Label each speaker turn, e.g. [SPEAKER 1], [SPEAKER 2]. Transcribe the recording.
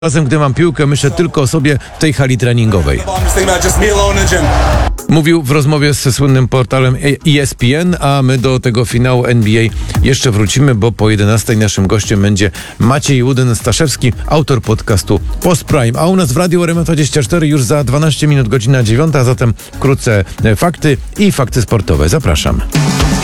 [SPEAKER 1] Czasem, gdy mam piłkę, myślę tylko o sobie w tej hali treningowej. Mówił w rozmowie ze słynnym portalem ESPN, a my do tego finału NBA jeszcze wrócimy, bo po 11 naszym gościem będzie Maciej Łudyn-Staszewski, autor podcastu Post Prime. A u nas w Radiu RMF24 już za 12 minut, godzina 9, a zatem wkrótce fakty i fakty sportowe. Zapraszam.